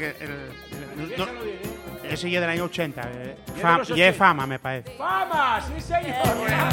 que Piénsalo bien, ese ya del año 80. de los Ya es 80. Fama, me parece. ¡Fama! ¡Sí, señor!